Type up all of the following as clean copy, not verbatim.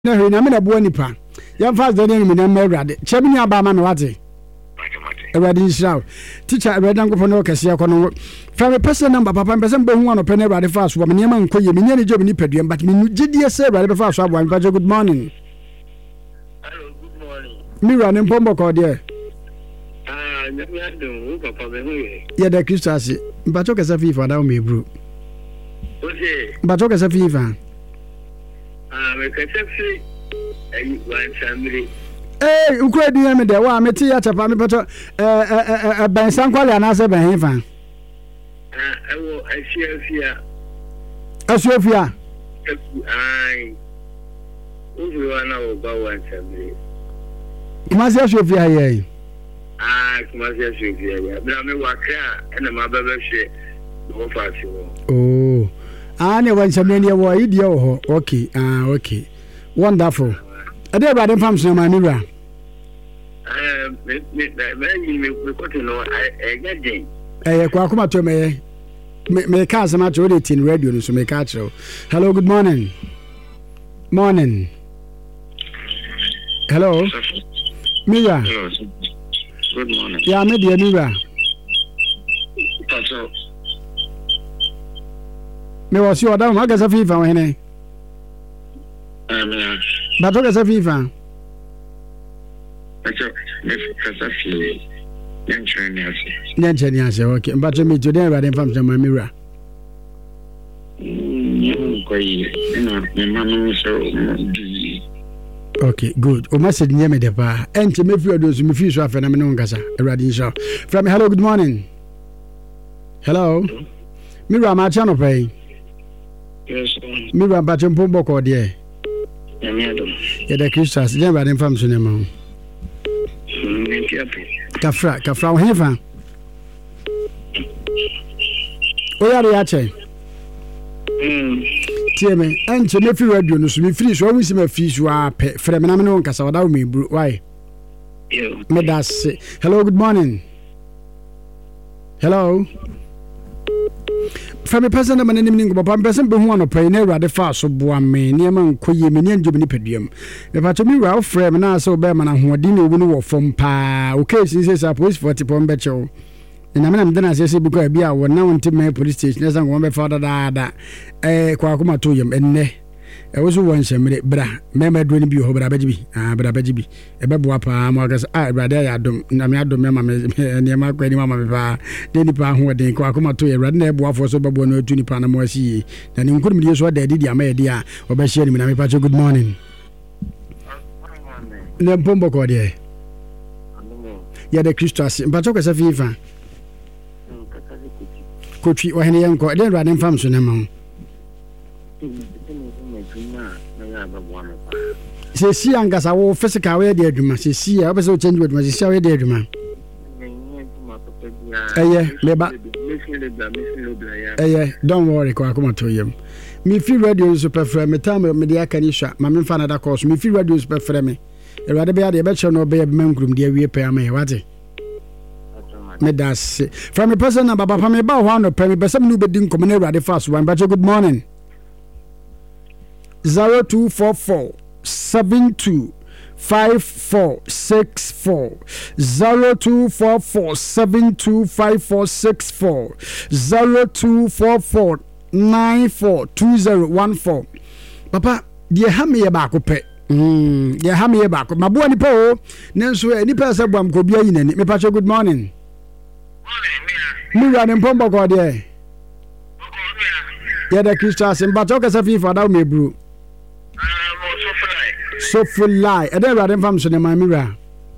na hwe na me na bo nipa ya fast dey me na mawrade chebini aba ma me wate Ewrade Israel teacher Ewrade ngofo no kase akono from a person number papa person be hu anope na Ewrade fast wo me nyama nkoye me nyane job ni padua but me gidie say Ewrade be fast abo am good morning. Hello, good morning. Mira ne mpombo ko de Nyame adom papa be hu ye. Ye da Kristo ase mpacho kase fifa da o me bru. Oje. Mpacho kase fifa. Me kase fi wan family. Ukwe di me de wa me ti ya chapa me pacho ben sankwale anase ben hifa. Ewo Asiafia. Asiafia. Ai. Uvi wana oba wan family. Kumasi Asiafia ye. Kumasi Asiafia ye. Bla me wakra na mababa hwe wo faasi wo. Oh. Ne wan family ye wo idie wo ho. Okay. Okay. Wonderful. Ade Ewrade fam so ma mira. Me koto no again. Kwa kuma to me ka asema to the tin radio no so me ka chiro. Hello, good morning. Morning. Hello. Mira. Hello. Good morning. Yeah, me dear Mira. Paso. Me was you down magasa FIFA wene. But what is a FIFA? Me kasa fi Nyancheni ase okay. But me today Ewrade fam so ma Mira. Okay, good. O message nyame de pa. Enche me fi odo so me fi so afa na me no nkasa. Ewrade insha. From hello, good morning. Hello. Mira ma channel pay. Yes. Mira ba chempo boko de. Ya da Christus, ya Ewrade fam so ne ma. Kafra wo hefa. O yare ya che. Tie me, enche me fi radio no so me free so wo si ma fi so a pe. Frɛ me na me no nkasa wada wo me bru. Why? Yo. Me da se. Hello, good morning. Hello. From a person na manim ningo papa person be hu anopai na Ewrade fa so boa me niam nkoye me niam job ni paduam me pato mi ra frame na so be ma na hoodi na obu no wo fom pa o case say say police 40 pom be chew na me na mde na say because bia wo na wonti me police station na sango be fa da kwa akoma to yam enne e wo so won hyemre bra me do ni bi ho bra baji bi bra baji bi e be boa pa mo ga Ewrade ya dom na me adom me ma me niam akwa ni mama me pa de ni pa ho den kwa akoma to Ewrade na e boa fo so be bo no tu ni pa na mo asi na ni nkurum die so da di ama ye dia o be share ni na me pa good morning. Ne mpombo ko de ya de Kristo ase mpacho ka sa fifa kochi wa hene yanko de Ewrade fam so na ma se si angasa wo physical we de adwuma se si ya be so change adwuma se si we de adwuma meba don't worry kwa kuma to yem me fi radio super frame me time me dia kanisha ma me fa na da course me fi radio super frame Ewrade be ya de be che no be ya be mangrum de awie pe ama ye wate me das from a person na baba me ba ho no pe me besam no be din komo na Ewrade fast one but good morning 0244 72 5464 0244 72 5464 0244 942014 Papa die ha me ba ko pe die ha me ba ko mabo ni po nenso ni pa se bwam ko bia yinani me pa good morning. Mira ne mpombo ko de ya da Christus mbato ka sa fifa da me bru so full lie ade Ewrade fam so ne ma Mira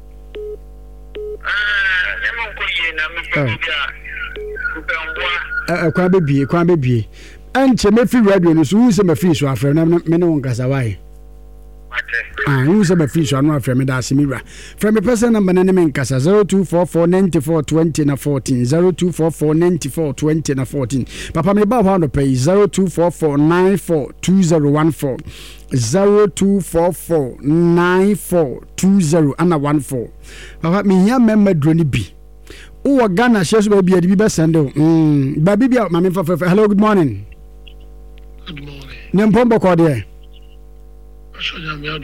kwa bebie enche me fi radio no so hu se ma fi so afre na me ne won kasa why hu se ma fi so no afre me da se Mira from a person number na me nkasa 02449420 na 14 02449420 na 14 papa me ba ho no pay 0244942014 02449420 ana 14 papa me ya memma droni bi o Ghana shares be bi be send ba bi ma me fa hello good morning. Good morning. Nempombo ko de. so nyame